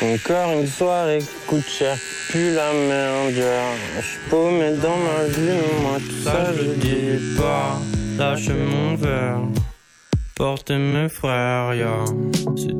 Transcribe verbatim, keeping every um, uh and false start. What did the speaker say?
Encore une soirée qui coûte cher, plus la merde. Je suis paumé dans ma vie, moi tout ça je dis pas. Lâche mon verre, porte mes frères, ya. Yeah.